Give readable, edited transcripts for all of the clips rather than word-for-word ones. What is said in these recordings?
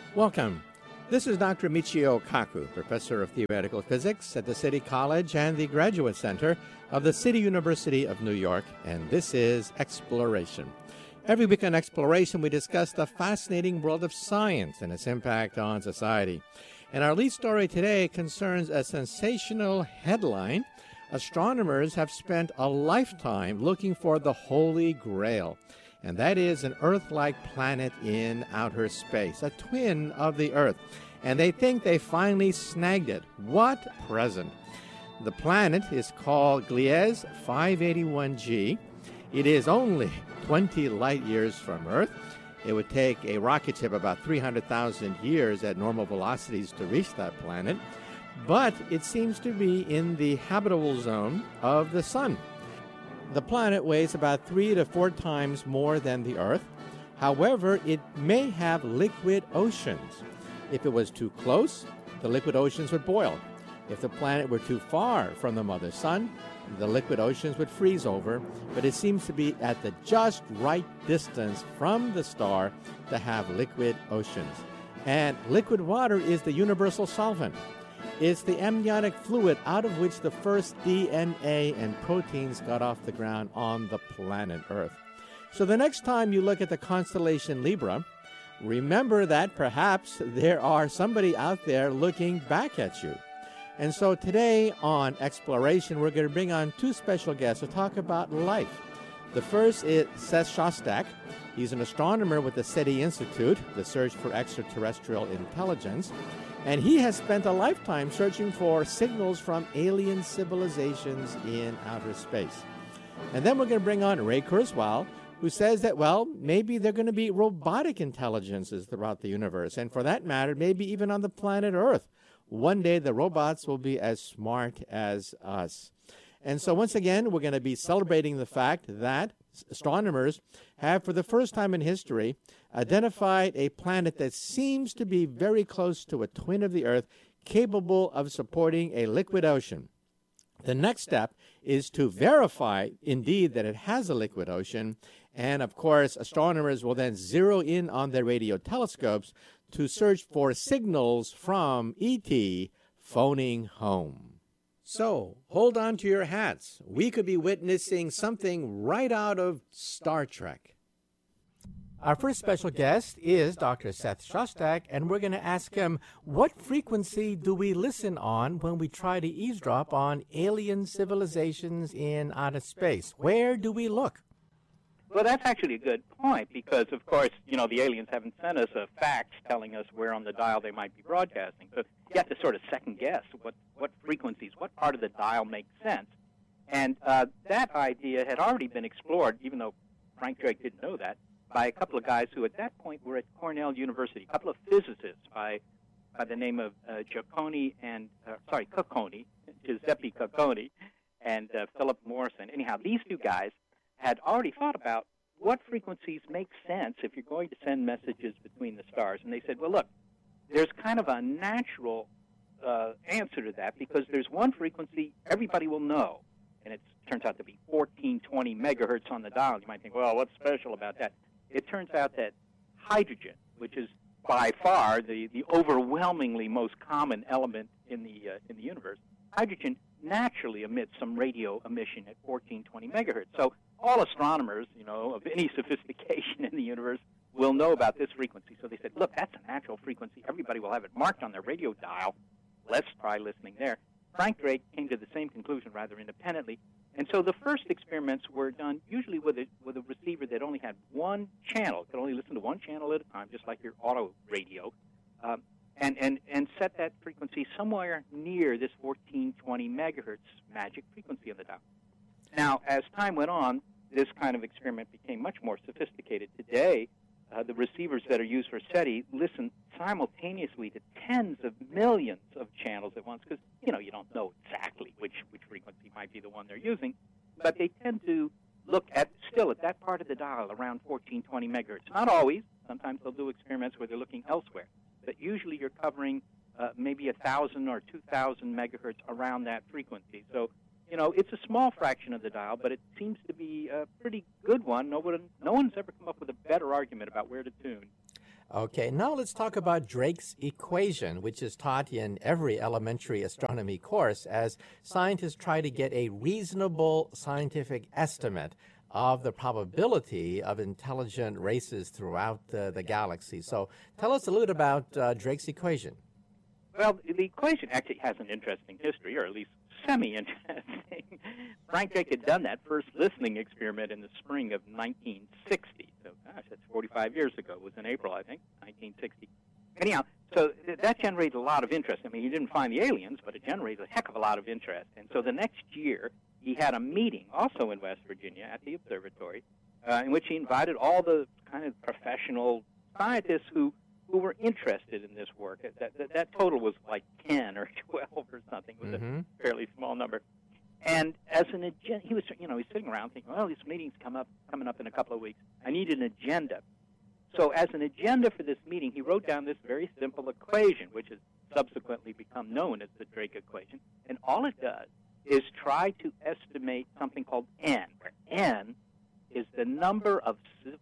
Welcome. This is Dr. Michio Kaku, Professor of Theoretical Physics at the City College and the Graduate Center of the City University of New York, and this is Exploration. Every week on Exploration, we discuss the fascinating world of science and its impact on society. And our lead story today concerns a sensational headline. Astronomers have spent a lifetime looking for the Holy Grail, and that is an Earth-like planet in outer space, a twin of the Earth. And they think they finally snagged it. What present? The planet is called Gliese 581G. It is only 20 light years from Earth. It would take a rocket ship about 300,000 years at normal velocities to reach that planet. But it seems to be in the habitable zone of the Sun. The planet weighs about 3 to 4 times more than the Earth. However, it may have liquid oceans. If it was too close, the liquid oceans would boil. If the planet were too far from the mother sun, the liquid oceans would freeze over, but it seems to be at the just right distance from the star to have liquid oceans. And liquid water is the universal solvent. It's the amniotic fluid out of which the first DNA and proteins got off the ground on the planet Earth. So the next time you look at the constellation Libra, remember that perhaps there are somebody out there looking back at you. And so today on Exploration, we're going to bring on 2 special guests to talk about life. The first is Seth Shostak. He's an astronomer with the SETI Institute, the Search for Extraterrestrial Intelligence. And he has spent a lifetime searching for signals from alien civilizations in outer space. And then we're going to bring on Ray Kurzweil, who says that, well, maybe they're going to be robotic intelligences throughout the universe. And for that matter, maybe even on the planet Earth. One day the robots will be as smart as us. And so once again, we're going to be celebrating the fact that astronomers have, for the first time in history, identified a planet that seems to be very close to a twin of the Earth, capable of supporting a liquid ocean. The next step is to verify, indeed, that it has a liquid ocean. And, of course, astronomers will then zero in on their radio telescopes to search for signals from ET phoning home. So, hold on to your hats. We could be witnessing something right out of Star Trek. Our first special guest is Dr. Seth Shostak, and we're going to ask him, what frequency do we listen on when we try to eavesdrop on alien civilizations in outer space? Where do we look? Well, that's actually a good point because, of course, the aliens haven't sent us a fax telling us where on the dial they might be broadcasting. So you have to sort of second-guess what frequencies, what part of the dial makes sense. And that idea had already been explored, even though Frank Drake didn't know that, by a couple of guys who at that point were at Cornell University, a couple of physicists by the name of Giuseppe Cocconi, and Philip Morrison. Anyhow, these 2 guys had already thought about what frequencies make sense if you're going to send messages between the stars. And they said, well, look, there's kind of a natural answer to that because there's one frequency everybody will know, and it turns out to be 1420 megahertz on the dial. You might think, well, what's special about that? It turns out that hydrogen, which is by far the overwhelmingly most common element in the universe, hydrogen naturally emits some radio emission at 1420 megahertz. So all astronomers, of any sophistication in the universe will know about this frequency. So they said, look, that's a natural frequency. Everybody will have it marked on their radio dial. Let's try listening there. Frank Drake came to the same conclusion rather independently. And so the first experiments were done usually with a receiver that only had one channel, could only listen to one channel at a time, just like your auto radio, and set that frequency somewhere near this 1420 megahertz magic frequency of the dial. Now, as time went on, this kind of experiment became much more sophisticated. Today, the receivers that are used for SETI listen simultaneously to tens of millions of channels at once because, you don't know exactly which frequency might be the one they're using, but they tend to look at that part of the dial around 1420 megahertz. Not always. Sometimes they'll do experiments where they're looking elsewhere, but usually you're covering maybe 1,000 or 2,000 megahertz around that frequency. So, it's a small fraction of the dial, but it seems to be a pretty good one. No one's ever come up with a better argument about where to tune. Okay, now let's talk about Drake's equation, which is taught in every elementary astronomy course as scientists try to get a reasonable scientific estimate of the probability of intelligent races throughout the galaxy. So tell us a little bit about Drake's equation. Well, the equation actually has an interesting history, or at least semi-interesting. Frank Drake had done that first listening experiment in the spring of 1960. So, gosh, that's 45 years ago. It was in April, I think, 1960. Anyhow, so that generated a lot of interest. I mean, he didn't find the aliens, but it generated a heck of a lot of interest. And so the next year, he had a meeting, also in West Virginia, at the observatory, in which he invited all the kind of professional scientists who were interested in this work. That total was like 10 or 12 or something. It was a fairly small number. And as an agenda, he was sitting around thinking, well, this meeting's coming up in a couple of weeks. I need an agenda. So as an agenda for this meeting, he wrote down this very simple equation, which has subsequently become known as the Drake equation. And all it does is try to estimate something called N, where N is the number of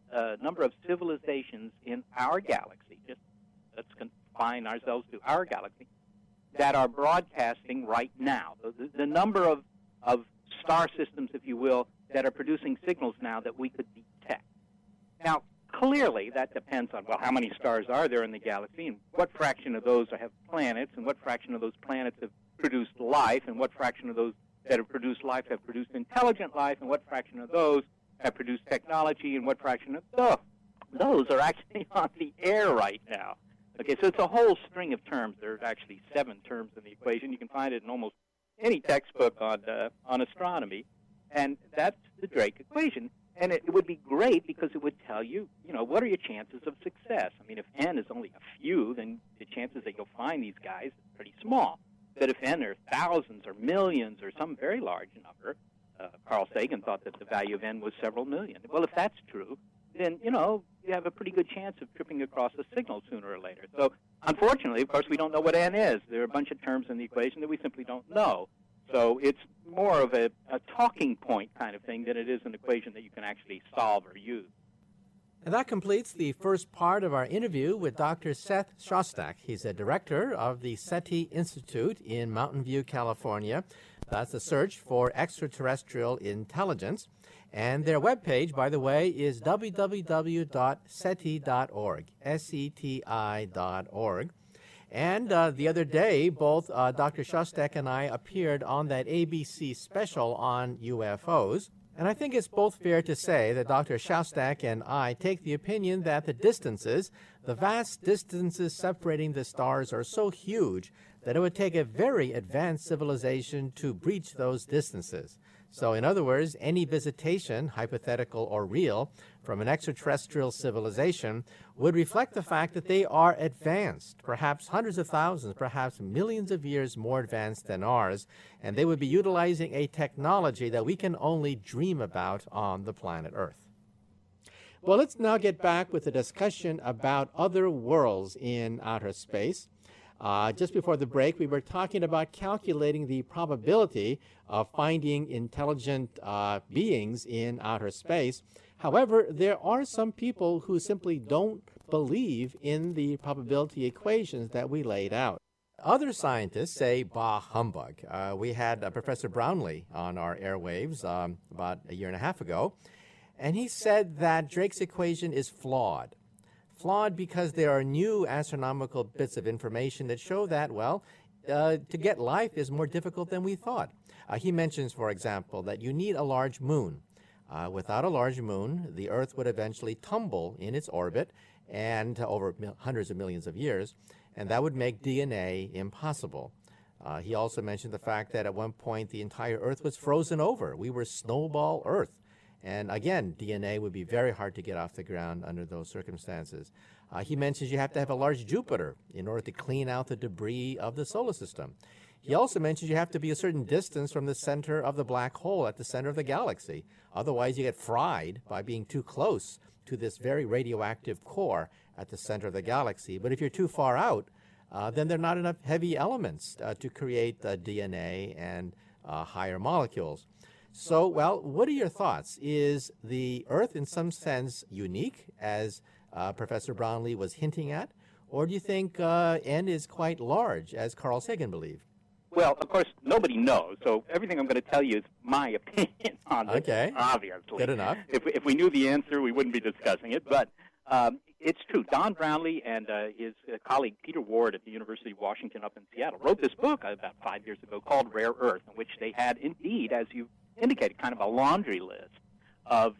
civilizations in our galaxy. Just let's confine ourselves to our galaxy that are broadcasting right now. The number of star systems, if you will, that are producing signals now that we could detect. Now, clearly, that depends on, well, how many stars are there in the galaxy, and what fraction of those have planets, and what fraction of those planets have produced life, and what fraction of those that have produced life have produced intelligent life, and what fraction of those have produced technology, and what fraction of those are actually on the air right now. Okay, so it's a whole string of terms. There are actually 7 terms in the equation. You can find it in almost any textbook on astronomy, and that's the Drake equation. And it would be great because it would tell you, what are your chances of success? I mean, if N is only a few, then the chances that you'll find these guys is pretty small. But if N are thousands or millions or some very large number, Carl Sagan thought that the value of N was several million. Well, if that's true, then, you have a pretty good chance of tripping across a signal sooner or later. So, unfortunately, of course, we don't know what N is. There are a bunch of terms in the equation that we simply don't know. So it's more of a talking point kind of thing than it is an equation that you can actually solve or use. And that completes the first part of our interview with Dr. Seth Shostak. He's a director of the SETI Institute in Mountain View, California. That's the search for extraterrestrial intelligence. And their webpage, by the way, is www.seti.org, SETI.org. And the other day, both Dr. Shostak and I appeared on that ABC special on UFOs. And I think it's both fair to say that Dr. Shostak and I take the opinion that the vast distances separating the stars are so huge that it would take a very advanced civilization to breach those distances. So in other words, any visitation, hypothetical or real, from an extraterrestrial civilization would reflect the fact that they are advanced, perhaps hundreds of thousands, perhaps millions of years more advanced than ours, and they would be utilizing a technology that we can only dream about on the planet Earth. Well, let's now get back with a discussion about other worlds in outer space. Just before the break, we were talking about calculating the probability of finding intelligent beings in outer space. However, there are some people who simply don't believe in the probability equations that we laid out. Other scientists say, bah, humbug. We had Professor Brownlee on our airwaves about a year and a half ago, and he said that Drake's equation is flawed. Flawed because there are new astronomical bits of information that show that, to get life is more difficult than we thought. He mentions, for example, that you need a large moon. Without a large moon, the Earth would eventually tumble in its orbit and over hundreds of millions of years, and that would make DNA impossible. He also mentioned the fact that at one point the entire Earth was frozen over. We were snowball Earth. And again, DNA would be very hard to get off the ground under those circumstances. He mentions you have to have a large Jupiter in order to clean out the debris of the solar system. He also mentions you have to be a certain distance from the center of the black hole at the center of the galaxy. Otherwise, you get fried by being too close to this very radioactive core at the center of the galaxy. But if you're too far out, then there are not enough heavy elements to create DNA and higher molecules. So, what are your thoughts? Is the Earth in some sense unique as Professor Brownlee was hinting at? Or do you think N is quite large, as Carl Sagan believed? Well, of course, nobody knows, so everything I'm going to tell you is my opinion on this, Okay. obviously. Good enough. If we knew the answer, we wouldn't be discussing it, but it's true. Don Brownlee and his colleague Peter Ward at the University of Washington up in Seattle wrote this book about 5 years ago called Rare Earth, in which they had, indeed, as you indicated, kind of a laundry list of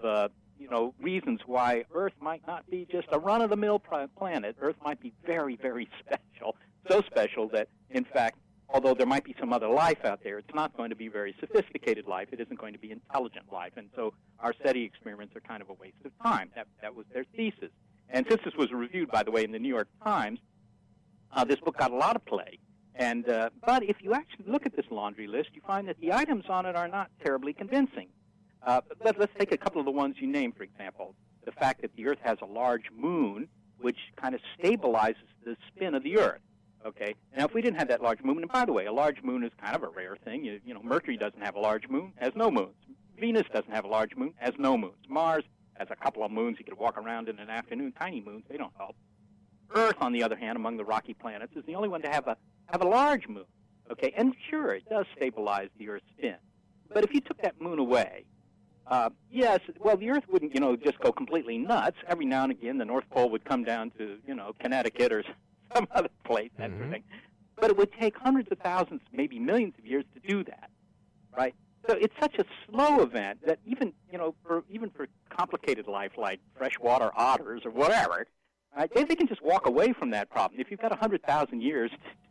reasons why Earth might not be just a run-of-the-mill planet. Earth might be very, very special, so special that, in fact, although there might be some other life out there, it's not going to be very sophisticated life. It isn't going to be intelligent life. And so our SETI experiments are kind of a waste of time. That was their thesis. And since this was reviewed, by the way, in the New York Times, this book got a lot of play. And but if you actually look at this laundry list, you find that the items on it are not terribly convincing. Let's take a couple of the ones you named, for example. The fact that the Earth has a large moon, which kind of stabilizes the spin of the Earth. Okay. Now, if we didn't have that large moon, and by the way, a large moon is kind of a rare thing. You know, Mercury doesn't have a large moon, has no moons. Venus doesn't have a large moon, has no moons. Mars has a couple of moons. You could walk around in an afternoon. Tiny moons, they don't help. Earth, on the other hand, among the rocky planets, is the only one to have a large moon. Okay. And sure, it does stabilize the Earth's spin. But if you took that moon away, yes, well, the Earth wouldn't, just go completely nuts. Every now and again, the North Pole would come down to, Connecticut or some other place, that sort of thing. But it would take hundreds of thousands, maybe millions of years to do that, right? So it's such a slow event that even for complicated life like freshwater otters or whatever, right, they can just walk away from that problem. If you've got 100,000 years,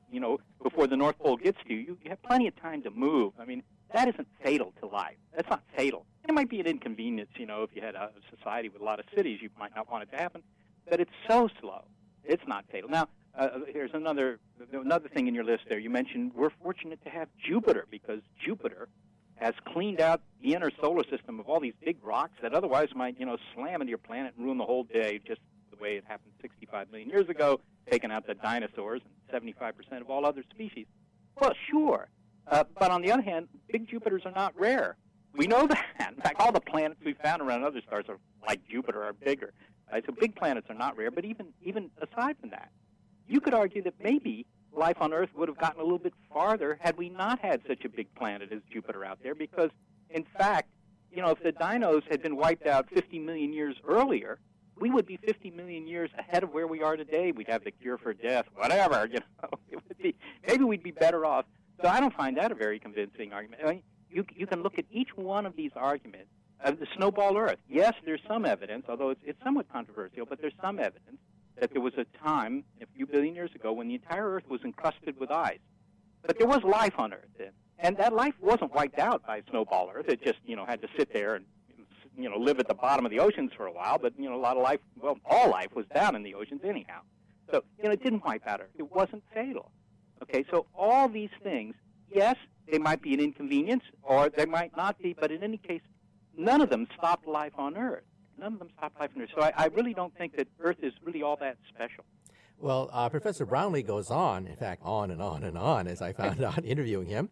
before the North Pole gets to you, you have plenty of time to move. I mean, that isn't fatal to life. That's not fatal. It might be an inconvenience, if you had a society with a lot of cities, you might not want it to happen. But it's so slow. It's not fatal. Now, here's another thing in your list there. You mentioned we're fortunate to have Jupiter because Jupiter has cleaned out the inner solar system of all these big rocks that otherwise might, slam into your planet and ruin the whole day, just the way it happened 65 million years ago, taking out the dinosaurs and 75% of all other species. Well, sure. But on the other hand, big Jupiters are not rare. We know that. In fact, all the planets we found around other stars are like Jupiter are bigger. So big planets are not rare. But even aside from that, you could argue that maybe life on Earth would have gotten a little bit farther had we not had such a big planet as Jupiter out there. Because, in fact, if the dinos had been wiped out 50 million years earlier, we would be 50 million years ahead of where we are today. We'd have the cure for death, whatever. It would be, maybe we'd be better off. So I don't find that a very convincing argument. I mean, you can look at each one of these arguments. The snowball Earth, yes, there's some evidence, although it's somewhat controversial, but there's some evidence that there was a time, a few billion years ago, when the entire Earth was encrusted with ice. But there was life on Earth then. And that life wasn't wiped out by snowball Earth. It just, had to sit there and, live at the bottom of the oceans for a while. But, a lot of life, well, all life was down in the oceans anyhow. So, it didn't wipe out Earth. It wasn't fatal. Okay, so all these things, yes, they might be an inconvenience, or they might not be, but in any case, none of them stopped life on Earth. None of them stopped life on Earth. So I really don't think that Earth is really all that special. Well, Professor Brownlee goes on, in fact, on and on and on, as I found out interviewing him.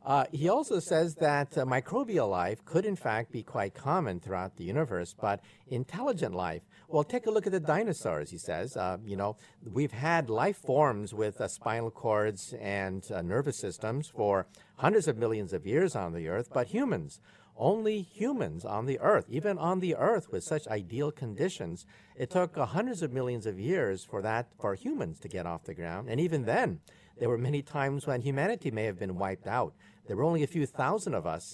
He also says that microbial life could, in fact, be quite common throughout the universe, but intelligent life, well, take a look at the dinosaurs, he says. We've had life forms with spinal cords and nervous systems for hundreds of millions of years on the Earth, but humans, only humans on the Earth, even on the Earth with such ideal conditions, it took hundreds of millions of years for humans to get off the ground. And even then, there were many times when humanity may have been wiped out. There were only a few thousand of us,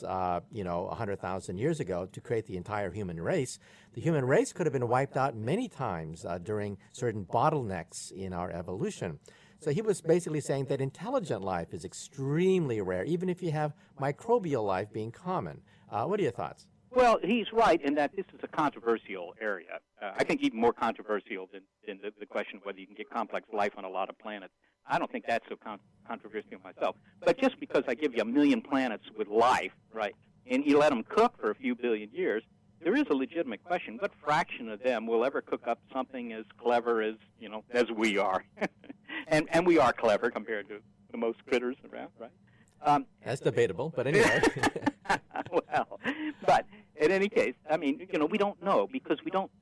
100,000 years ago to create the entire human race. The human race could have been wiped out many times during certain bottlenecks in our evolution. So he was basically saying that intelligent life is extremely rare, even if you have microbial life being common. What are your thoughts? Well, he's right in that this is a controversial area. I think even more controversial than the question of whether you can get complex life on a lot of planets. I don't think that's so controversial myself. But just because I give you 1 million planets with life, right, and you let them cook for a few billion years, there is a legitimate question. What fraction of them will ever cook up something as clever as, as we are? and we are clever compared to the most critters around, right? That's debatable, but anyway. Well, but in any case, I mean, we don't know because we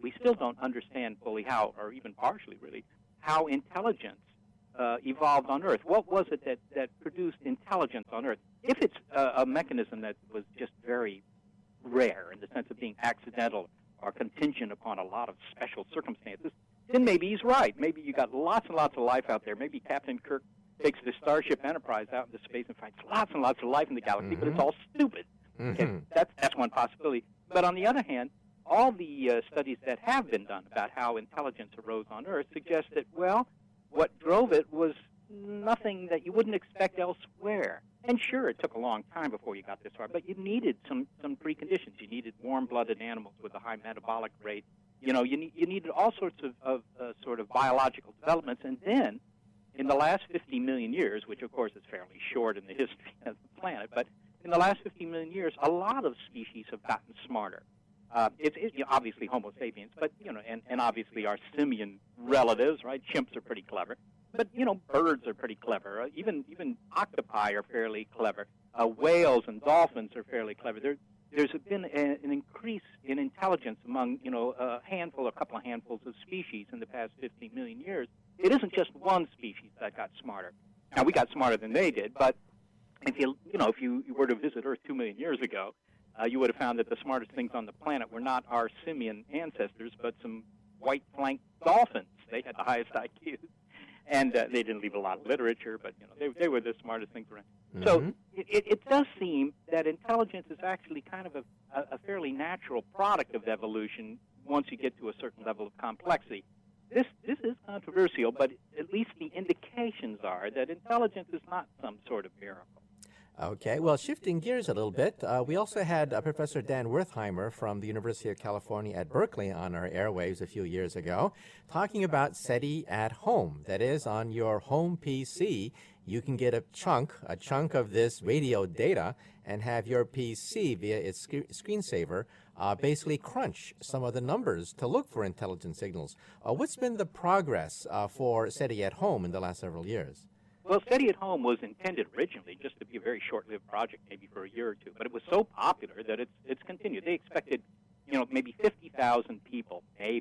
we still don't understand fully how, or even partially really, how intelligence evolved on Earth. What was it that produced intelligence on Earth? If it's a mechanism that was just very rare in the sense of being accidental or contingent upon a lot of special circumstances, then maybe he's right. Maybe you got lots and lots of life out there. Maybe Captain Kirk takes the Starship Enterprise out into space and finds lots and lots of life in the galaxy, but it's all stupid. Okay, that's one possibility. But on the other hand, all the studies that have been done about how intelligence arose on Earth suggest that, well, what drove it was nothing that you wouldn't expect elsewhere. And sure, it took a long time before you got this far, but you needed some preconditions. You needed warm-blooded animals with a high metabolic rate. You know, you needed all sorts of sort of biological developments. And then, in the last 50 million years, which of course is fairly short in the history of the planet, but in the last 50 million years, a lot of species have gotten smarter. It's obviously Homo sapiens, but, you know, and obviously our simian relatives, right? Chimps are pretty clever. But, you know, birds are pretty clever. Even octopi are fairly clever. Whales and dolphins are fairly clever. There's been an increase in intelligence among, you know, a couple of handfuls of species in the past 15 million years. It isn't just one species that got smarter. Now, we got smarter than they did, but if you were to visit Earth 2 million years ago, you would have found that the smartest things on the planet were not our simian ancestors, but some white-flanked dolphins. They had the highest IQs. And they didn't leave a lot of literature, but you know they were the smartest things around. So it does seem that intelligence is actually kind of a fairly natural product of evolution once you get to a certain level of complexity. This is controversial, but at least the indications are that intelligence is not some sort of miracle. Okay, well, shifting gears a little bit, we also had Professor Dan Wertheimer from the University of California at Berkeley on our airwaves a few years ago, talking about SETI at home. That is, on your home PC, you can get a chunk of this radio data and have your PC via its screensaver basically crunch some of the numbers to look for intelligent signals. What's been the progress for SETI at home in the last several years? Well, SETI at Home was intended originally just to be a very short-lived project, maybe for a year or two, but it was so popular that it's continued. They expected, you know, maybe 50,000 people,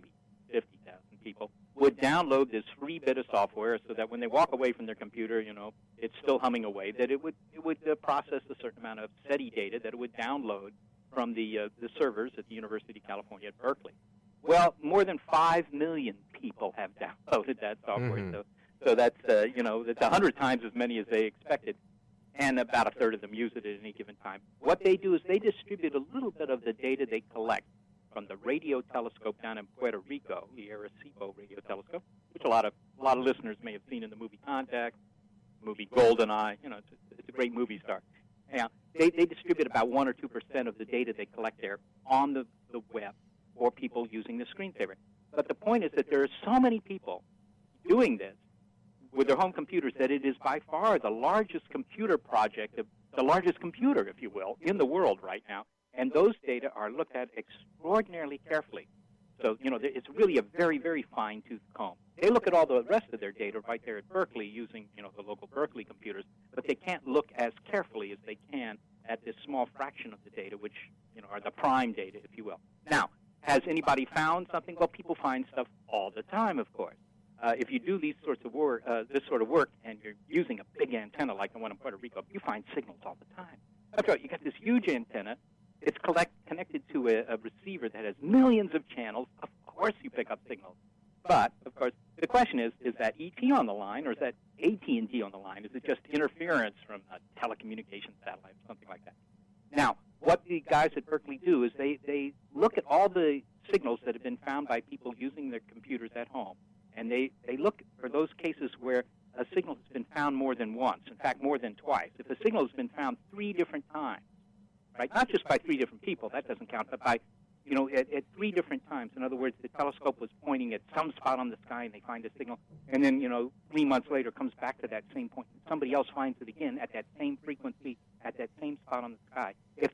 would download this free bit of software so that when they walk away from their computer, you know, it's still humming away, that it would process a certain amount of SETI data that it would download from the servers at the University of California at Berkeley. Well, more than 5 million people have downloaded that software, So that's, that's 100 times as many as they expected, and about a third of them use it at any given time. What they do is they distribute a little bit of the data they collect from the radio telescope down in Puerto Rico, the Arecibo radio telescope, which a lot of listeners may have seen in the movie Contact, the movie GoldenEye. You know, it's a great movie star. Yeah, they distribute about 1 or 2% of the data they collect there on the web for people using the screensaver. But the point is that there are so many people doing this with their home computers that it is by far the largest computer project, the largest computer, if you will, in the world right now. And those data are looked at extraordinarily carefully. So, you know, it's really a very, very fine-tooth comb. They look at all the rest of their data right there at Berkeley using, you know, the local Berkeley computers, but they can't look as carefully as they can at this small fraction of the data, which, you know, are the prime data, if you will. Now, has anybody found something? Well, people find stuff all the time, of course. If you do these sorts of work, this sort of work, and you're using a big antenna like the one in Puerto Rico, you find signals all the time. That's right. You got this huge antenna. It's connected to a receiver that has millions of channels. Of course, you pick up signals. But of course, the question is that ET on the line, or is that AT&T on the line? Is it just interference from a telecommunications satellite, or something like that? Now, what the guys at Berkeley do is they look at all the signals that have been found by people using their computers at home. And they look for those cases where a signal has been found more than once, in fact, more than twice. If a signal has been found 3 different times, right, not just by 3 different people, that doesn't count, but by, you know, at 3 different times. In other words, the telescope was pointing at some spot on the sky and they find a signal, and then, you know, 3 months later comes back to that same point. And somebody else finds it again at that same frequency, at that same spot on the sky. If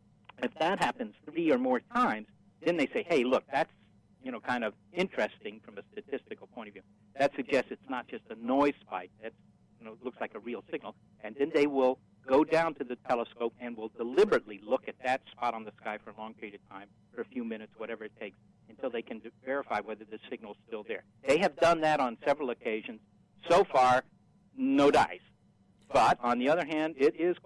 that happens 3 or more times, then they say, hey, look, that's, you know, kind of interesting from a statistical point of view. That suggests it's not just a noise spike. That, you know, looks like a real signal. And then they will go down to the telescope and will deliberately look at that spot on the sky for a long period of time, for a few minutes, whatever it takes, until they can verify whether the signal's still there. They have done that on several occasions. So far, no dice. But on the other hand, it is